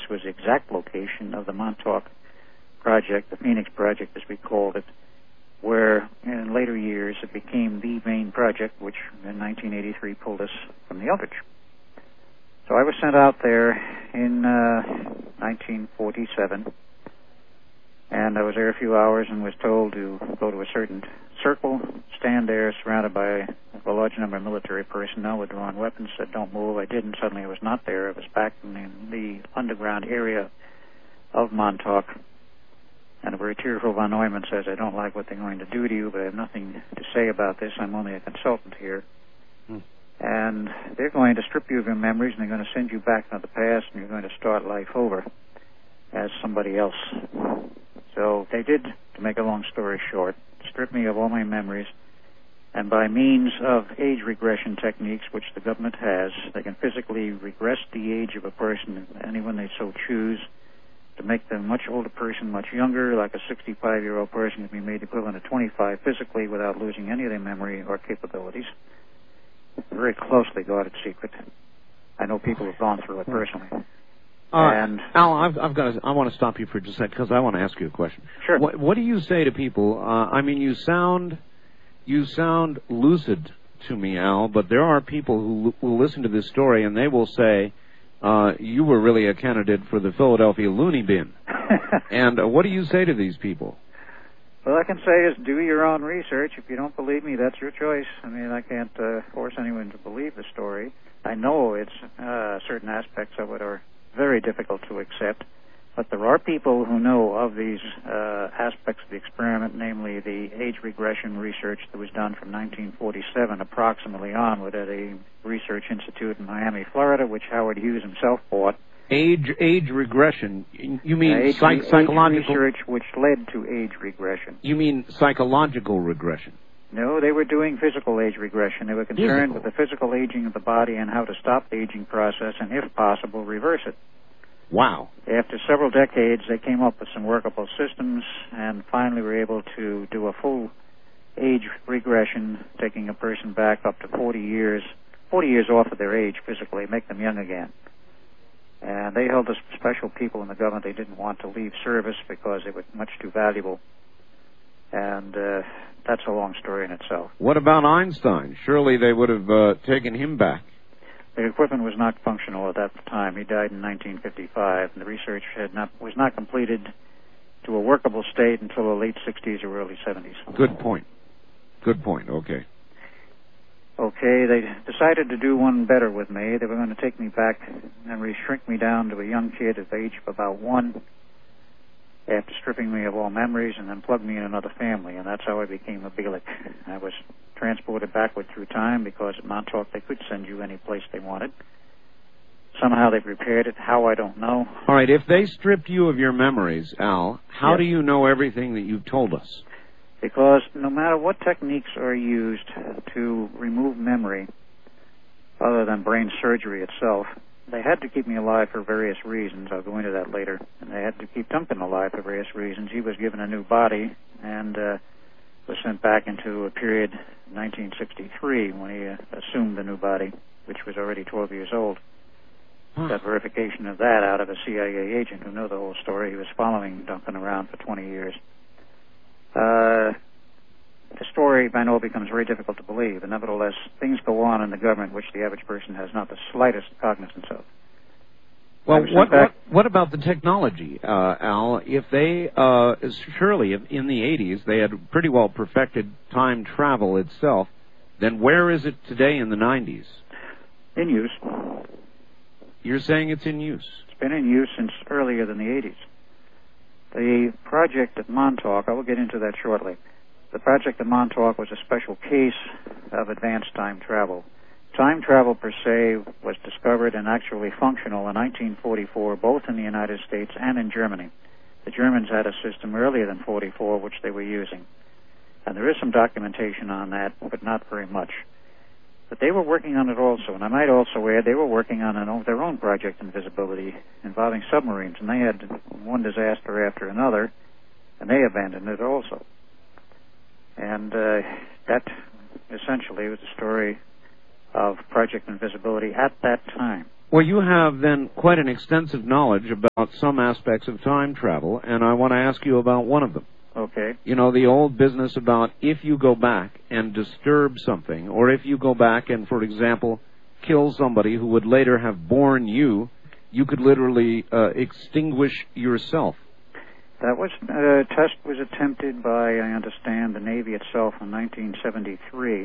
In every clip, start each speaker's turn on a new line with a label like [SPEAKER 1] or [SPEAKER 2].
[SPEAKER 1] was the exact location of the Montauk project, the Phoenix project as we called it, where in later years it became the main project, which in 1983 pulled us from the Eldridge. So I was sent out there in 1947, and I was there a few hours and was told to go to a certain circle, stand there surrounded by a large number of military personnel with drawn weapons, said don't move. I did, and suddenly I was not there. I was back in the underground area of Montauk. And a very tearful von Neumann says, I don't like what they're going to do to you, but I have nothing to say about this. I'm only a consultant here. And they're going to strip you of your memories, and they're going to send you back into the past, and you're going to start life over as somebody else. So they did, to make a long story short, strip me of all my memories, and by means of age regression techniques, which the government has, they can physically regress the age of a person, anyone they so choose, to make the much older person much younger, like a 65-year-old person can be made equivalent to 25 physically without losing any of their memory or capabilities. A very closely guarded secret. I know people who've gone through it personally.
[SPEAKER 2] And Al, I want to stop you for just a second because I want to ask you a question.
[SPEAKER 1] Sure.
[SPEAKER 2] What do you say to people? I mean, you sound lucid to me, Al, but there are people who will listen to this story and they will say, you were really a candidate for the Philadelphia loony bin. And what do you say to these people?
[SPEAKER 1] Well, I can say is do your own research. If you don't believe me, that's your choice. I mean, I can't force anyone to believe the story. I know it's certain aspects of it are very difficult to accept, but there are people who know of these aspects of the experiment, namely the age regression research that was done from 1947 approximately onward at a research institute in Miami, Florida, which Howard Hughes himself bought.
[SPEAKER 2] Age regression. You mean psychological
[SPEAKER 1] age research, which led to age regression.
[SPEAKER 2] You mean psychological regression?
[SPEAKER 1] No, they were doing physical age regression. They were concerned with the physical aging of the body and how to stop the aging process and, if possible, reverse it.
[SPEAKER 2] Wow.
[SPEAKER 1] After several decades, they came up with some workable systems and finally were able to do a full age regression, taking a person back up to 40 years off of their age physically, make them young again. And they held as special people in the government. They didn't want to leave service because they were much too valuable. And that's a long story in itself.
[SPEAKER 2] What about Einstein? Surely they would have taken him back.
[SPEAKER 1] The equipment was not functional at that time. He died in 1955, and the research was not completed to a workable state until the late 60s or early 70s.
[SPEAKER 2] Good point. Okay.
[SPEAKER 1] Okay, they decided to do one better with me. They were going to take me back and shrink me down to a young kid at the age of about 1, after stripping me of all memories, and then plug me in another family, and that's how I became a Bielek. I was transported backward through time because at Montauk they could send you any place they wanted. Somehow they prepared it. How, I don't know.
[SPEAKER 2] All right, if they stripped you of your memories, Al, how do you know everything that you've told us?
[SPEAKER 1] Because no matter what techniques are used to remove memory, other than brain surgery itself, they had to keep me alive for various reasons. I'll go into that later. And they had to keep Duncan alive for various reasons. He was given a new body and was sent back into a period, 1963, when he assumed the new body, which was already 12 years old. Got verification of that out of a CIA agent who knew the whole story. He was following Duncan around for 20 years. The story, I know, becomes very difficult to believe, and nevertheless, things go on in the government which the average person has not the slightest cognizance of.
[SPEAKER 2] Well, what about the technology, Al? If they, surely in the 80s, they had pretty well perfected time travel itself, then where is it today in the 90s?
[SPEAKER 1] In use.
[SPEAKER 2] You're saying it's in use?
[SPEAKER 1] It's been in use since earlier than the 80s. The project at Montauk, I will get into that shortly. The project at Montauk was a special case of advanced time travel. Time travel per se was discovered and actually functional in 1944, both in the United States and in Germany. The Germans had a system earlier than 44, which they were using. And there is some documentation on that, but not very much. But they were working on it also, and I might also add they were working on their own project Invisibility involving submarines, and they had one disaster after another, and they abandoned it also. And that essentially was the story of Project Invisibility at that time.
[SPEAKER 2] Well, you have then quite an extensive knowledge about some aspects of time travel, and I want to ask you about one of them.
[SPEAKER 1] Okay.
[SPEAKER 2] You know, the old business about if you go back and disturb something, or if you go back and, for example, kill somebody who would later have born you, you could literally extinguish yourself.
[SPEAKER 1] That was test was attempted by, I understand, the Navy itself in 1973,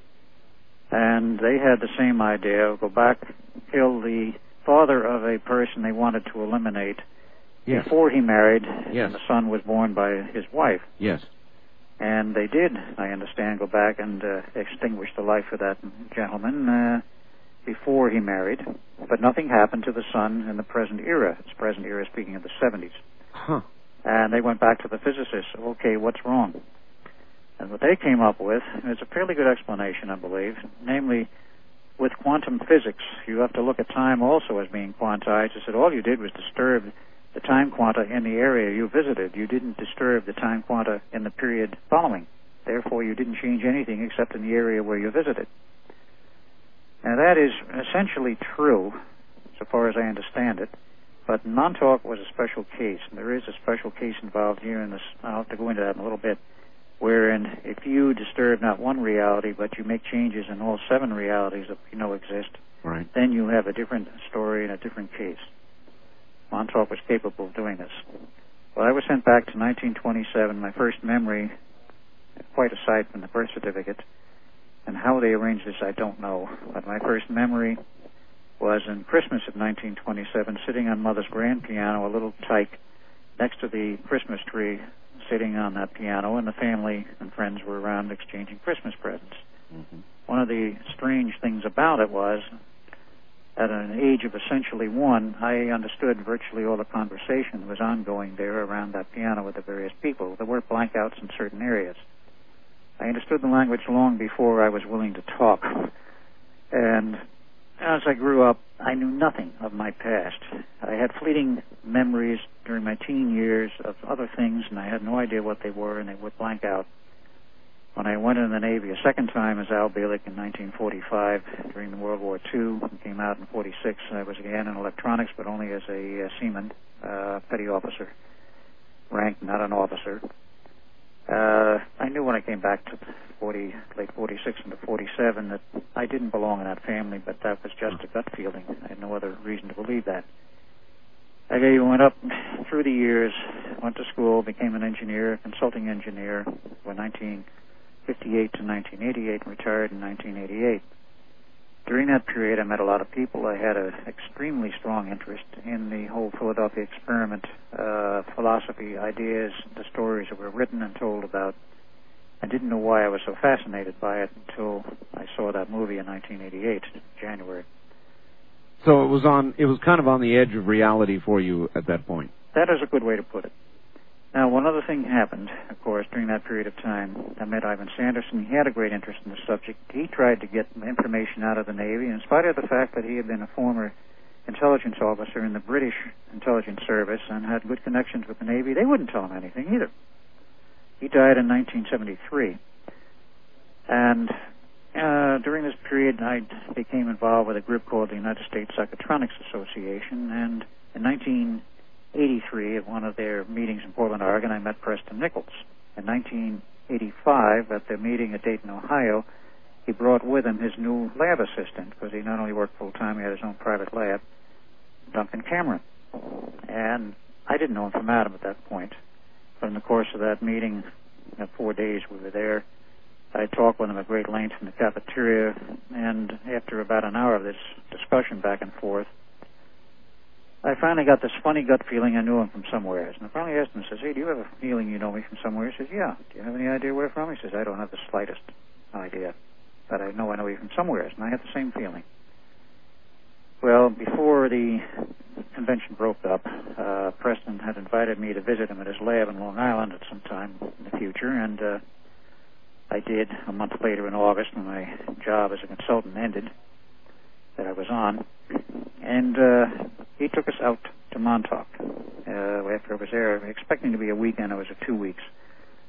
[SPEAKER 1] and they had the same idea: go back, kill the father of a person they wanted to eliminate before he married, and the son was born by his wife.
[SPEAKER 2] Yes.
[SPEAKER 1] And they did, I understand, go back and extinguish the life of that gentleman before he married, but nothing happened to the son in the present era. It's present era, speaking of the 70s.
[SPEAKER 2] Huh.
[SPEAKER 1] And they went back to the physicists. Okay, what's wrong? And what they came up with is a fairly good explanation, I believe. Namely, with quantum physics, you have to look at time also as being quantized. They said all you did was disturb the time quanta in the area you visited. You didn't disturb the time quanta in the period following. Therefore, you didn't change anything except in the area where you visited. Now, that is essentially true, so far as I understand it. But Montauk was a special case, and there is a special case involved here in this. I'll have to go into that in a little bit, wherein if you disturb not one reality, but you make changes in all 7 realities that you know exist,
[SPEAKER 2] right,
[SPEAKER 1] then you have a different story and a different case. Montauk was capable of doing this. Well, I was sent back to 1927. My first memory, quite aside from the birth certificate, and how they arranged this, I don't know. But my first memory was in Christmas of 1927, sitting on Mother's grand piano, a little tyke, next to the Christmas tree, sitting on that piano, and the family and friends were around exchanging Christmas presents.
[SPEAKER 2] Mm-hmm.
[SPEAKER 1] One of the strange things about it was, at an age of essentially 1, I understood virtually all the conversation that was ongoing there around that piano with the various people. There were blankouts in certain areas. I understood the language long before I was willing to talk. And as I grew up, I knew nothing of my past. I had fleeting memories during my teen years of other things, and I had no idea what they were, and they would blank out. When I went in the Navy a second time as Al Bielek in 1945 during the World War II, and came out in 46, I was again in electronics, but only as a seaman, petty officer rank, not an officer. I knew when I came back to late 46 into 47 that I didn't belong in that family, but that was just a gut feeling. I had no other reason to believe that. I went up through the years, went to school, became an engineer, consulting engineer, from 1958 to 1988, and retired in 1988. During that period, I met a lot of people. I had an extremely strong interest in the whole Philadelphia experiment, philosophy, ideas, the stories that were written and told about. I didn't know why I was so fascinated by it until I saw that movie in 1988, January.
[SPEAKER 2] So it was kind of on the edge of reality for you at that point.
[SPEAKER 1] That is a good way to put it. Now, one other thing happened, of course, during that period of time. I met Ivan Sanderson. He had a great interest in the subject. He tried to get information out of the Navy, in spite of the fact that he had been a former intelligence officer in the British intelligence service and had good connections with the Navy. They wouldn't tell him anything either. He died in 1973. And during this period, I became involved with a group called the United States Psychotronics Association, and in 1983, at one of their meetings in Portland, Oregon, I met Preston Nichols. In 1985, at the meeting at Dayton, Ohio, he brought with him his new lab assistant, because he not only worked full-time, he had his own private lab, Duncan Cameron. And I didn't know him from Adam at that point. But in the course of that meeting, 4 days we were there, I talked with him at great length in the cafeteria, and after about an hour of this discussion back and forth, I finally got this funny gut feeling I knew him from somewhere. And I finally asked him, I says, hey, do you have a feeling you know me from somewhere? He says, yeah. Do you have any idea where from? He says, I don't have the slightest idea. But I know you from somewhere. And I had the same feeling. Well, before the convention broke up, Preston had invited me to visit him at his lab in Long Island at some time in the future, and I did a month later in August when my job as a consultant ended that I was on. And he took us out to Montauk after I was there, expecting to be a weekend. It was 2 weeks.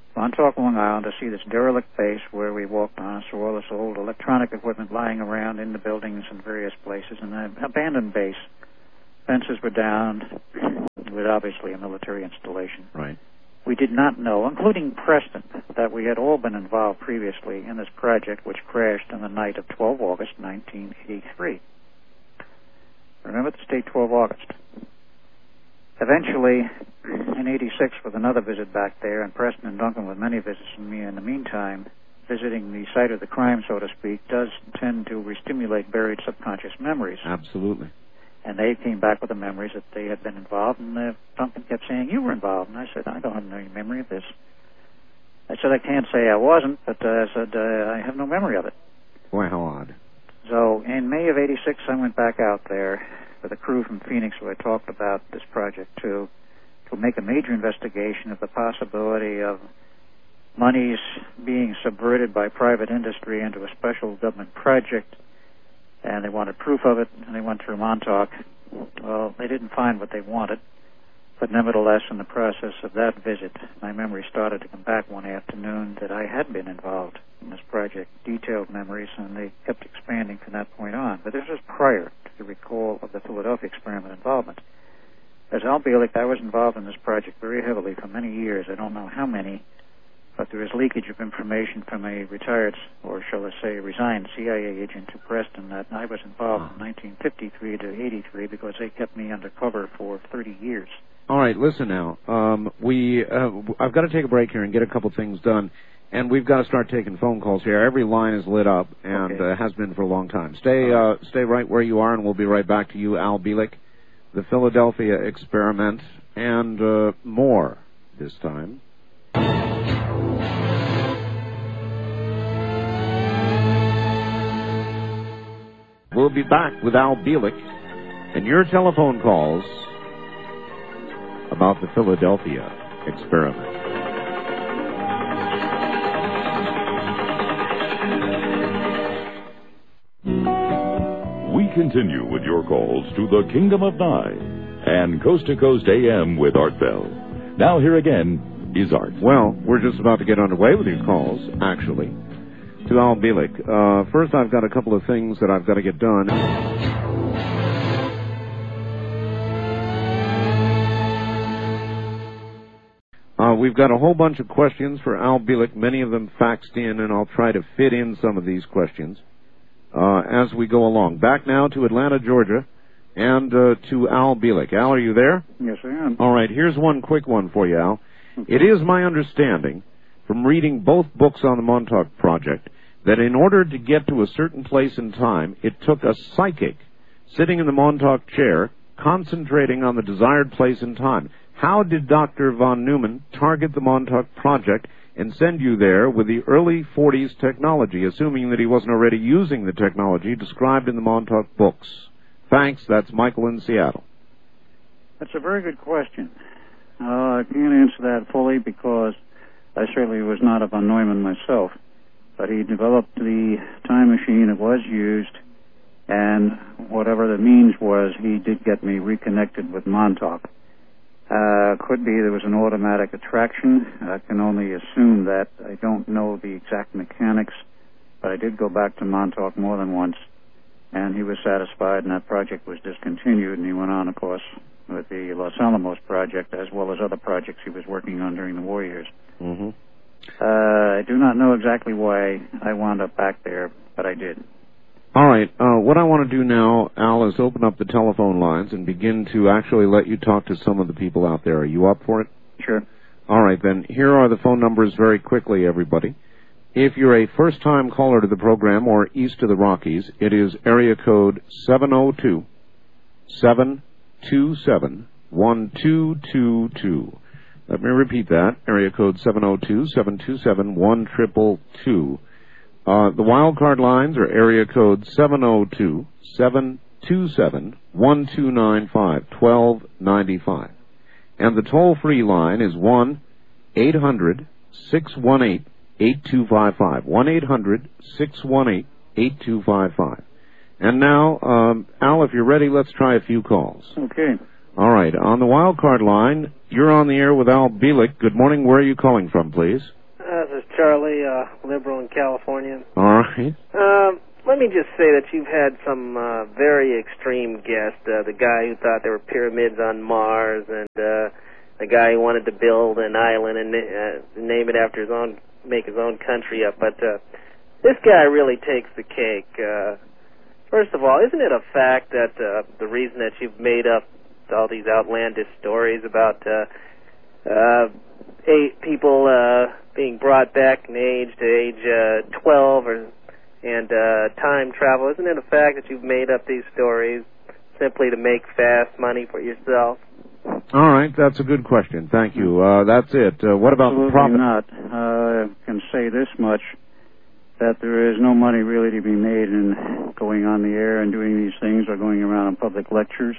[SPEAKER 1] Montauk, Long Island, to see this derelict base where we walked on. Saw all this old electronic equipment lying around in the buildings in various places, and an abandoned base. Fences were down, with obviously a military installation.
[SPEAKER 2] Right.
[SPEAKER 1] We did not know, including Preston, that we had all been involved previously in this project, which crashed on the night of 12 August 1983. Remember the date, 12 August. Eventually, in 86, with another visit back there, and Preston and Duncan with many visits from me in the meantime, visiting the site of the crime, so to speak, does tend to re-stimulate buried subconscious memories.
[SPEAKER 2] Absolutely.
[SPEAKER 1] And they came back with the memories that they had been involved, and Duncan kept saying, you were involved. And I said, I don't have any memory of this. I said, I can't say I wasn't, but I said, I have no memory of it.
[SPEAKER 2] Boy, how odd.
[SPEAKER 1] So in May of 86, I went back out there with a crew from Phoenix who I talked about this project to make a major investigation of the possibility of monies being subverted by private industry into a special government project, and they wanted proof of it, and they went through Montauk. Well, they didn't find what they wanted, but nevertheless, in the process of that visit, my memory started to come back one afternoon that I had been involved in this project, detailed memories, and they kept expanding from that point on. But this was prior to the recall of the Philadelphia experiment involvement. As Al Bielek, I was involved in this project very heavily for many years. I don't know how many, but there is leakage of information from a retired, or shall I say, resigned CIA agent to Preston that I was involved from 1953 to 83 because they kept me undercover for 30 years.
[SPEAKER 2] All right, listen now. I've got to take a break here and get a couple things done, and we've got to start taking phone calls here. Every line is lit up and has been for a long time. Stay right where you are, and we'll be right back to you, Al Bielek, the Philadelphia experiment, and more this time. We'll be back with Al Bielek and your telephone calls about the Philadelphia experiment.
[SPEAKER 3] We continue with your calls to the Kingdom of Nye and Coast to Coast AM with Art Bell. Now here again is Art.
[SPEAKER 2] Well, we're just about to get underway with your calls, actually, to Al Bielek. First, I've got a couple of things that I've got to get done. We've got a whole bunch of questions for Al Bielek, many of them faxed in, and I'll try to fit in some of these questions as we go along. Back now to Atlanta, Georgia, and to Al Bielek. Al, are you there?
[SPEAKER 1] Yes, I am.
[SPEAKER 2] All right, here's one quick one for you, Al. Okay. It is my understanding, from reading both books on the Montauk Project, that in order to get to a certain place in time, it took a psychic sitting in the Montauk chair, concentrating on the desired place in time. How did Dr. von Neumann target the Montauk Project and send you there with the early 40s technology, assuming that he wasn't already using the technology described in the Montauk books? Thanks. That's Michael in Seattle.
[SPEAKER 1] That's a very good question. I can't answer that fully because I certainly was not a von Neumann myself, but he developed the time machine that was used, and whatever the means was, he did get me reconnected with Montauk. Could be there was an automatic attraction. I can only assume that. I don't know the exact mechanics, but I did go back to Montauk more than once, and he was satisfied, and that project was discontinued, and he went on, of course, with the Los Alamos project, as well as other projects he was working on during the war years.
[SPEAKER 2] Mm-hmm.
[SPEAKER 1] I do not know exactly why I wound up back there, but I did.
[SPEAKER 2] All right. What I want to do now, Al, is open up the telephone lines and begin to actually let you talk to some of the people out there. Are you up for it?
[SPEAKER 1] Sure.
[SPEAKER 2] All right, then. Here are the phone numbers very quickly, everybody. If you're a first-time caller to the program or east of the Rockies, it is area code 702-727-1222. Let me repeat that. Area code 702-727-1222. The wildcard lines are area code 702-727-1295, 1295. And the toll-free line is 1-800-618-8255, 1-800-618-8255. And now, Al, if you're ready, let's try a few calls.
[SPEAKER 1] Okay.
[SPEAKER 2] All right. On the wildcard line, you're on the air with Al Bielek. Good morning. Where are you calling from, please?
[SPEAKER 4] Charlie, liberal in California.
[SPEAKER 2] All right.
[SPEAKER 4] Let me just say that you've had some very extreme guests. The guy who thought there were pyramids on Mars, and the guy who wanted to build an island and name it after his own, make his own country up. But this guy really takes the cake. First of all, isn't it a fact that the reason that you've made up all these outlandish stories about 8 people being brought back in age to age 12 and time travel, isn't it a fact that you've made up these stories simply to make fast money for yourself?
[SPEAKER 2] All right, that's a good question. Thank you. That's it. What about the profit?
[SPEAKER 1] Not. I can say this much, that there is no money really to be made in going on the air and doing these things or going around in public lectures.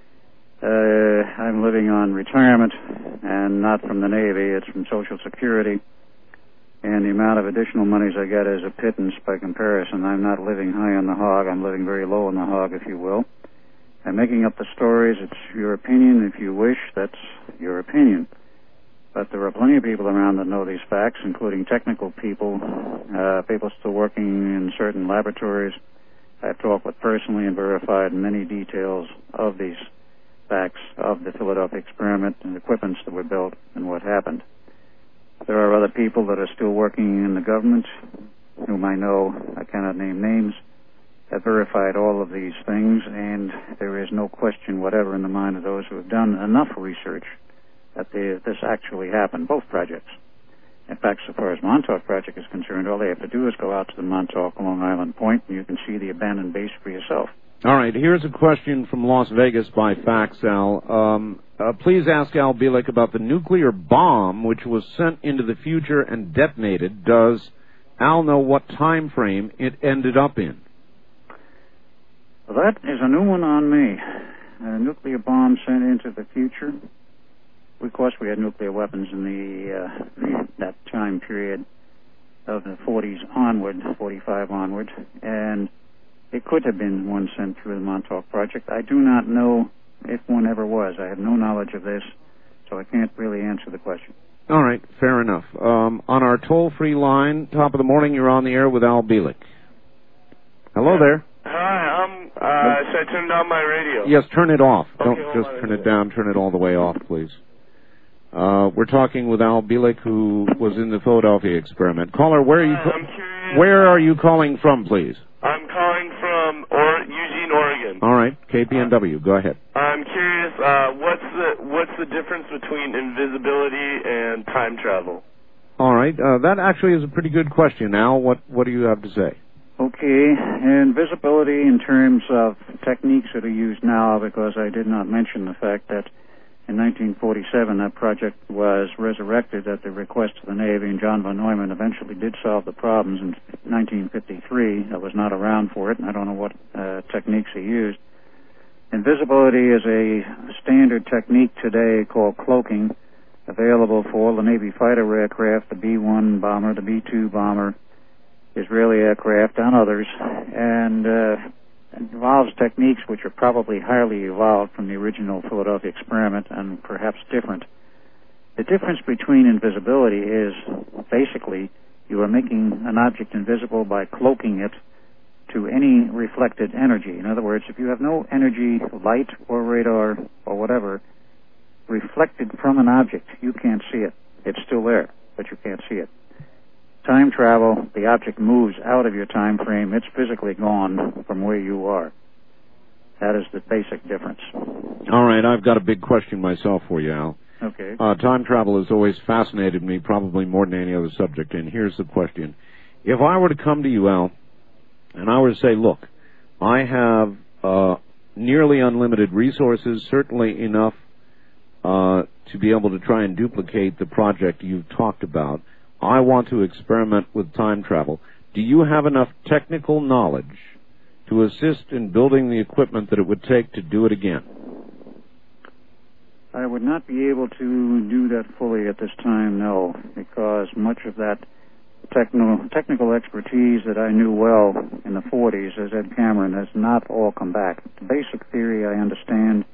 [SPEAKER 1] I'm living on retirement, and not from the Navy, it's from Social Security. And the amount of additional monies I get is a pittance by comparison. I'm not living high on the hog. I'm living very low on the hog, if you will. I'm making up the stories. It's your opinion. If you wish, that's your opinion. But there are plenty of people around that know these facts, including technical people, people still working in certain laboratories. I've talked with personally and verified many details of these facts of the Philadelphia experiment and equipments that were built and what happened. There are other people that are still working in the government, whom I know, I cannot name names, have verified all of these things, and there is no question whatever in the mind of those who have done enough research that this actually happened, both projects. In fact, so far as Montauk Project is concerned, all they have to do is go out to the Montauk Long Island Point, and you can see the abandoned base for yourself.
[SPEAKER 2] All right, here's a question from Las Vegas by fax, Al. Please ask Al Bielek about the nuclear bomb which was sent into the future and detonated. Does Al know what time frame it ended up in?
[SPEAKER 1] Well, that is a new one on me. A nuclear bomb sent into the future. Of course, we had nuclear weapons in that time period of the 40s onward, 45 onward, and it could have been one sent through the Montauk Project. I do not know if one ever was. I have no knowledge of this, so I can't really answer the question.
[SPEAKER 2] All right, fair enough. On our toll-free line, top of the morning, you're on the air with Al Bielek. Hello there.
[SPEAKER 5] Hi, should I turn down my radio?
[SPEAKER 2] Yes, turn it off.
[SPEAKER 5] Okay,
[SPEAKER 2] Don't just turn it down. Turn it all the way off, please. We're talking with Al Bielek, who was in the Philadelphia experiment. Caller, where are you calling from, please?
[SPEAKER 5] I'm calling from Eugene, Oregon.
[SPEAKER 2] All right, KPNW. Go ahead.
[SPEAKER 5] I'm curious, what's the difference between invisibility and time travel?
[SPEAKER 2] All right, that actually is a pretty good question. Al, what do you have to say?
[SPEAKER 1] Okay, invisibility in terms of techniques that are used now, because I did not mention the fact that in 1947 that project was resurrected at the request of the Navy, and John von Neumann eventually did solve the problems in 1953. I was not around for it, and I don't know what techniques he used. Invisibility is a standard technique today called cloaking, available for all the Navy fighter aircraft, the B-1 bomber, the B-2 bomber, Israeli aircraft, and others, and involves techniques which are probably highly evolved from the original Philadelphia experiment and perhaps different. The difference between invisibility is basically you are making an object invisible by cloaking it to any reflected energy. In other words, if you have no energy, light or radar or whatever, reflected from an object, you can't see it. It's still there, but you can't see it. Time travel, the object moves out of your time frame. It's physically gone from where you are. That is the basic difference.
[SPEAKER 2] All right, I've got a big question myself for you, Al.
[SPEAKER 1] Okay.
[SPEAKER 2] Time travel has always fascinated me, probably more than any other subject, and here's the question. If I were to come to you, Al, and I were to say, look, I have nearly unlimited resources, certainly enough to be able to try and duplicate the project you've talked about, I want to experiment with time travel. Do you have enough technical knowledge to assist in building the equipment that it would take to do it again?
[SPEAKER 1] I would not be able to do that fully at this time, no, because much of that technical expertise that I knew well in the 40s as Ed Cameron has not all come back. The basic theory I understand.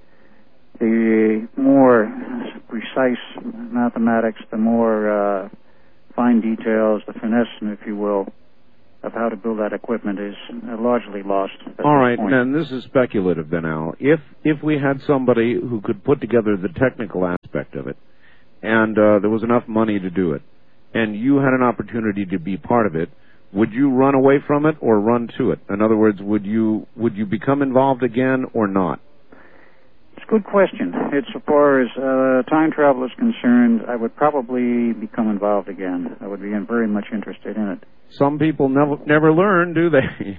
[SPEAKER 1] The more precise mathematics, the more fine details, the finesse, if you will, of how to build that equipment is largely lost at this
[SPEAKER 2] All right,
[SPEAKER 1] point.
[SPEAKER 2] and this is speculative then, Al. If we had somebody who could put together the technical aspect of it, and there was enough money to do it, and you had an opportunity to be part of it, would you run away from it or run to it? In other words, would you become involved again or not?
[SPEAKER 1] It's a good question. As far as time travel is concerned, I would probably become involved again. I would be very much interested in it.
[SPEAKER 2] Some people never learn, do they?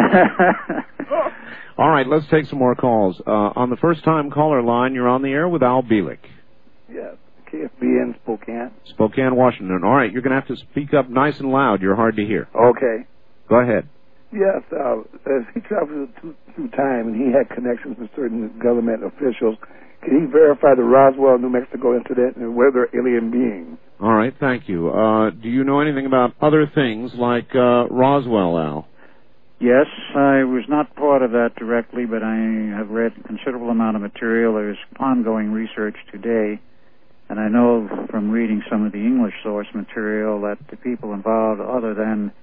[SPEAKER 2] All right, let's take some more calls. On the first-time caller line, you're on the air with Al Bielek.
[SPEAKER 6] Yes, KFB in Spokane.
[SPEAKER 2] Spokane, Washington. All right, you're going to have to speak up nice and loud. You're hard to hear.
[SPEAKER 6] Okay.
[SPEAKER 2] Go ahead.
[SPEAKER 6] Yes, as he traveled through time and he had connections with certain government officials, can he verify the Roswell, New Mexico incident and whether alien beings?
[SPEAKER 2] All right, thank you. Do you know anything about other things like Roswell, Al?
[SPEAKER 1] Yes, I was not part of that directly, but I have read a considerable amount of material. There's ongoing research today, and I know from reading some of the English source material that the people involved, other than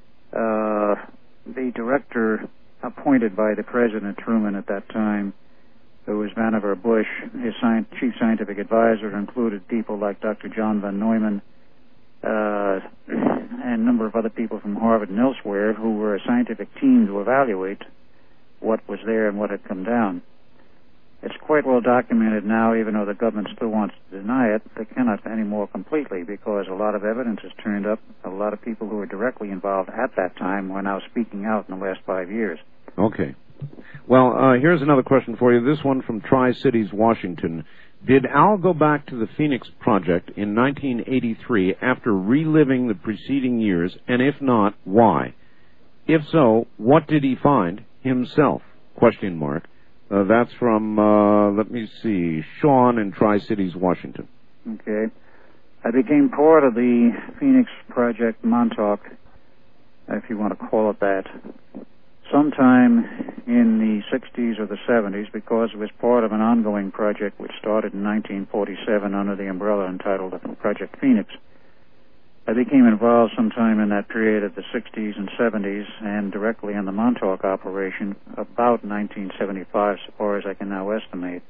[SPEAKER 1] the director appointed by the President Truman at that time, who was Vannevar Bush, his chief scientific advisor included people like Dr. John von Neumann and a number of other people from Harvard and elsewhere who were a scientific team to evaluate what was there and what had come down. It's quite well documented now, even though the government still wants to deny it. They cannot anymore completely because a lot of evidence has turned up. A lot of people who were directly involved at that time are now speaking out in the last 5 years.
[SPEAKER 2] Okay. Well, here's another question for you. This one from Tri-Cities, Washington. Did Al go back to the Phoenix Project in 1983 after reliving the preceding years, and if not, why? If so, what did he find himself? Question mark. That's from, let me see, Sean in Tri-Cities, Washington.
[SPEAKER 1] Okay. I became part of the Phoenix Project Montauk, if you want to call it that, sometime in the 60s or the 70s, because it was part of an ongoing project which started in 1947 under the umbrella entitled Project Phoenix. I became involved sometime in that period of the 60s and 70s and directly in the Montauk operation about 1975, so far as I can now estimate.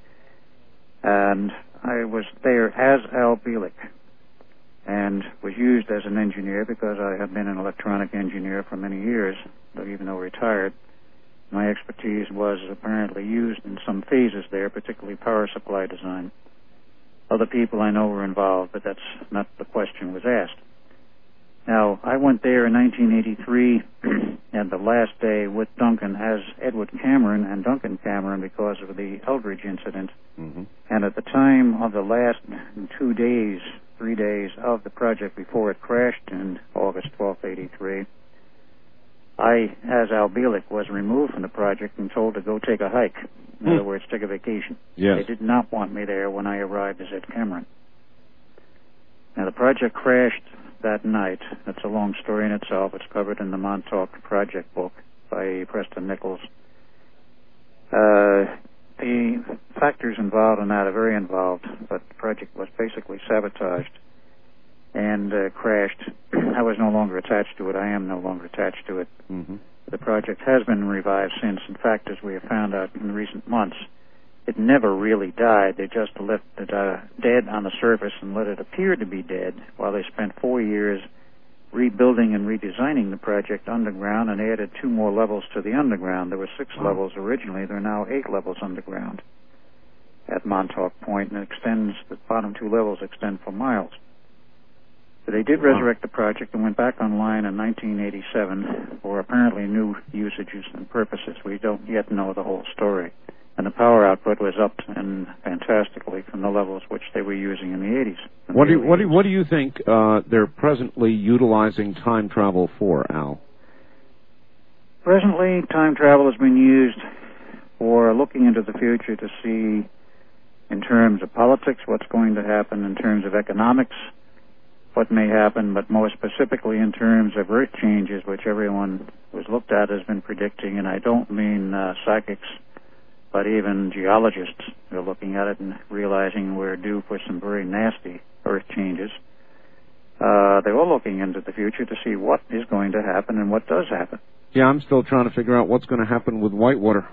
[SPEAKER 1] And I was there as Al Bielek and was used as an engineer because I have been an electronic engineer for many years, even though retired. My expertise was apparently used in some phases there, particularly power supply design. Other people I know were involved, but that's not the question was asked. Now, I went there in 1983 and the last day with Duncan as Edward Cameron and Duncan Cameron because of the Eldridge incident. Mm-hmm. And at the time of the last 3 days of the project before it crashed in August 12th, 83, I, as Al Bielek, was removed from the project and told to go take a hike. In other words, take a vacation.
[SPEAKER 2] Yes.
[SPEAKER 1] They did not want me there when I arrived as Ed Cameron. Now, the project crashed that night. That's a long story in itself. It's covered in the Montauk Project book by Preston Nichols. The factors involved in that are very involved, but the project was basically sabotaged and crashed. I was no longer attached to it. I am no longer attached to it. Mm-hmm. The project has been revived since. In fact, as we have found out in recent months, it never really died. They just left it dead on the surface and let it appear to be dead while they spent 4 years rebuilding and redesigning the project underground and added 2 more levels to the underground. There were 6 levels originally. There are now 8 levels underground at Montauk Point, and the bottom 2 levels extend for miles. But they did resurrect the project and went back online in 1987 for apparently new usages and purposes. We don't yet know the whole story. And the power output was up and fantastically from the levels which they were using in the 80s.
[SPEAKER 2] What do you think they're presently utilizing time travel for, Al?
[SPEAKER 1] Presently, time travel has been used for looking into the future to see, in terms of politics, what's going to happen, in terms of economics, what may happen, but more specifically in terms of earth changes, which everyone who's looked at has been predicting, and I don't mean psychics, but even geologists are looking at it and realizing we're due for some very nasty earth changes. They're all looking into the future to see what is going to happen and what does happen.
[SPEAKER 2] Yeah, I'm still trying to figure out what's going to happen with Whitewater.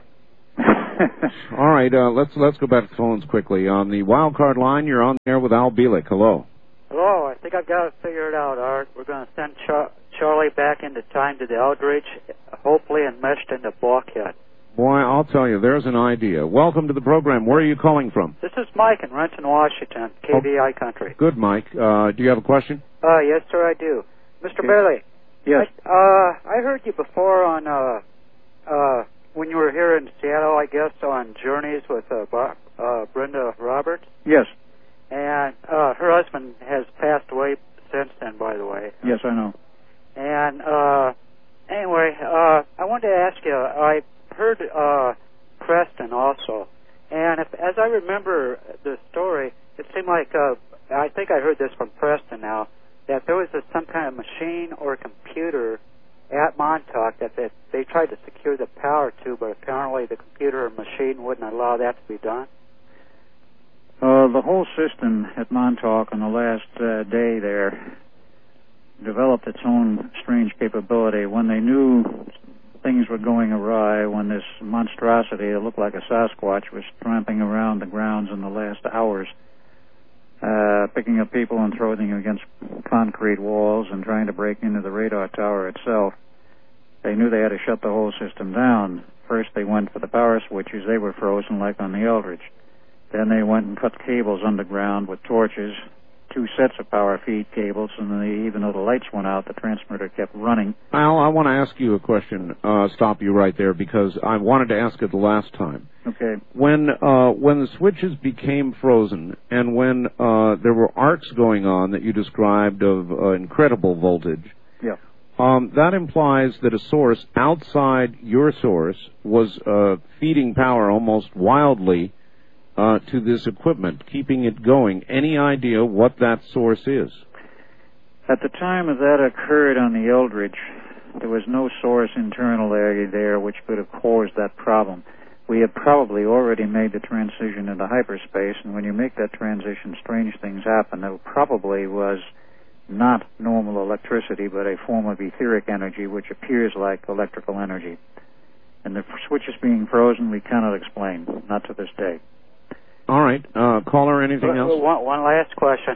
[SPEAKER 2] All right, let's go back to the phones quickly. On the wild card line, you're on there with Al Bielek. Hello.
[SPEAKER 7] Hello, I think I've got it figured out, Art. We're going to send Charlie back into time to the Eldridge, hopefully enmeshed into Blockhead.
[SPEAKER 2] Boy, I'll tell you, there's an idea. Welcome to the program. Where are you calling from?
[SPEAKER 7] This is Mike in Renton, Washington, KVI Country.
[SPEAKER 2] Good, Mike. Do you have a question?
[SPEAKER 7] Yes, sir, I do. Mr. Bailey.
[SPEAKER 1] Yes.
[SPEAKER 7] I heard you before on, when you were here in Seattle, I guess, on Journeys with Brenda Roberts.
[SPEAKER 1] Yes.
[SPEAKER 7] And her husband has passed away since then, by the way.
[SPEAKER 1] Yes, I know.
[SPEAKER 7] And anyway, I wanted to ask you, I heard Preston also. And as I remember the story, it seemed like, I think I heard this from Preston now, that there was some kind of machine or computer at Montauk that they tried to secure the power to, but apparently the computer or machine wouldn't allow that to be done.
[SPEAKER 1] The whole system at Montauk on the last day there developed its own strange capability. When they knew things were going awry, when this monstrosity that looked like a Sasquatch was tramping around the grounds in the last hours, picking up people and throwing them against concrete walls and trying to break into the radar tower itself, they knew they had to shut the whole system down. First they went for the power switches. They were frozen like on the Eldridge. Then they went and cut cables underground with torches, 2 sets of power feed cables, and then even though the lights went out, the transmitter kept running.
[SPEAKER 2] Al, I want to ask you a question, stop you right there, because I wanted to ask it the last time.
[SPEAKER 1] Okay.
[SPEAKER 2] When the switches became frozen, and when there were arcs going on that you described of incredible voltage,
[SPEAKER 1] yeah,
[SPEAKER 2] that implies that a source outside your source was feeding power almost wildly to this equipment, keeping it going. Any idea what that source is?
[SPEAKER 1] At the time that occurred on the Eldridge, there was no source internal area there which could have caused that problem. We had probably already made the transition into hyperspace, and when you make that transition, strange things happen. It probably was not normal electricity, but a form of etheric energy which appears like electrical energy. And the switches being frozen, we cannot explain, not to this day.
[SPEAKER 2] All right. Caller, anything else?
[SPEAKER 7] One last question.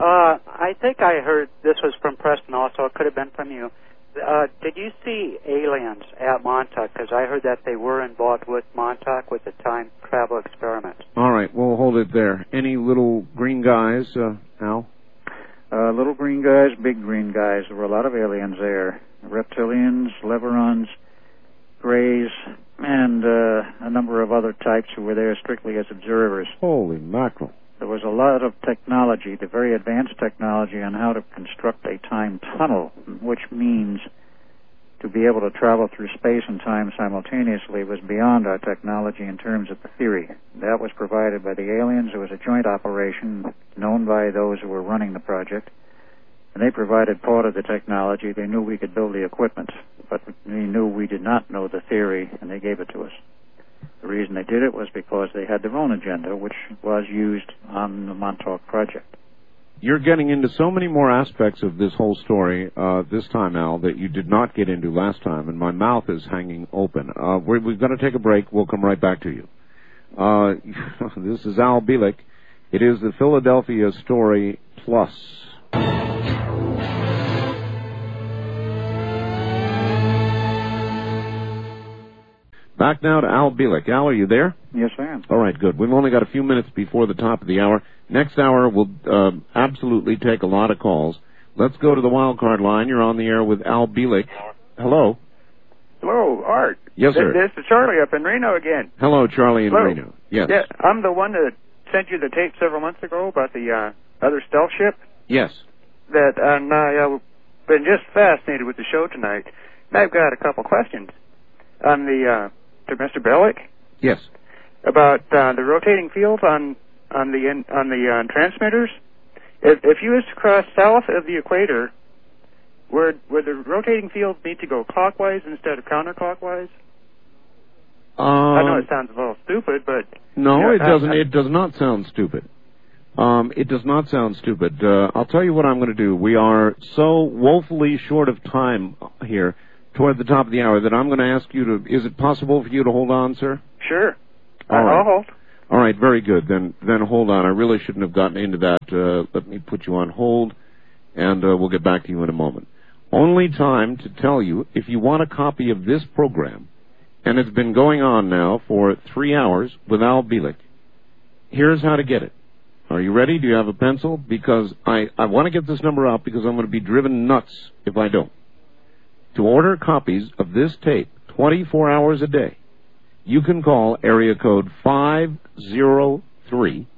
[SPEAKER 7] I think I heard this was from Preston also. It could have been from you. Did you see aliens at Montauk? Because I heard that they were involved with Montauk with the time travel experiment.
[SPEAKER 2] All right. We'll hold it there. Any little green guys, Al?
[SPEAKER 1] Little green guys, big green guys. There were a lot of aliens there. Reptilians, Leverons, Greys, and a number of other types who were there strictly as observers.
[SPEAKER 2] Holy mackerel.
[SPEAKER 1] There was a lot of technology, the very advanced technology on how to construct a time tunnel, which means to be able to travel through space and time simultaneously was beyond our technology in terms of the theory. That was provided by the aliens. It was a joint operation known by those who were running the project. And they provided part of the technology. They knew we could build the equipment, but they knew we did not know the theory, and they gave it to us. The reason they did it was because they had their own agenda, which was used on the Montauk project.
[SPEAKER 2] You're getting into so many more aspects of this whole story this time, Al, that you did not get into last time, and my mouth is hanging open. We've got to take a break. We'll come right back to you. This is Al Bielek. It is the Philadelphia Story Plus. Back now to Al Bielek. Al, are you there?
[SPEAKER 1] Yes, I am.
[SPEAKER 2] All right, good. We've only got a few minutes before the top of the hour. Next hour, we'll absolutely take a lot of calls. Let's go to the wild card line. You're on the air with Al Bielek. Hello.
[SPEAKER 8] Hello, Art.
[SPEAKER 2] Yes, sir.
[SPEAKER 8] This is Charlie up in Reno again.
[SPEAKER 2] Hello, Charlie in Reno. Yes.
[SPEAKER 8] Yeah, I'm the one that sent you the tape several months ago about the other stealth ship.
[SPEAKER 2] Yes.
[SPEAKER 8] And I've been just fascinated with the show tonight. And I've got a couple questions on to Mr. Bielek.
[SPEAKER 2] Yes.
[SPEAKER 8] About the rotating fields on the transmitters. If you was to cross south of the equator, would the rotating fields need to go clockwise instead of counterclockwise? I know it sounds a little stupid, but
[SPEAKER 2] no, it doesn't. It does not sound stupid. It does not sound stupid. I'll tell you what I'm going to do. We are so woefully short of time here toward the top of the hour that I'm going to ask you to... Is it possible for you to hold on, sir?
[SPEAKER 8] Sure.
[SPEAKER 2] All right.
[SPEAKER 8] I'll hold.
[SPEAKER 2] All right, very good. Then hold on. I really shouldn't have gotten into that. Let me put you on hold, and we'll get back to you in a moment. Only time to tell you, if you want a copy of this program, and it's been going on now for 3 hours with Al Bielek, here's how to get it. Are you ready? Do you have a pencil? Because I want to get this number out because I'm going to be driven nuts if I don't. To order copies of this tape 24 hours a day, you can call area code 503-664-7966.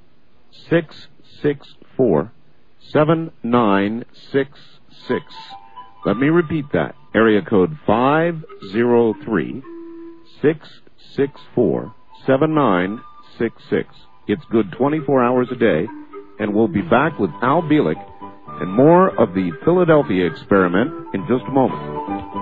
[SPEAKER 2] Let me repeat that. Area code 503-664-7966. It's good 24 hours a day, and we'll be back with Al Bielek and more of the Philadelphia Experiment in just a moment.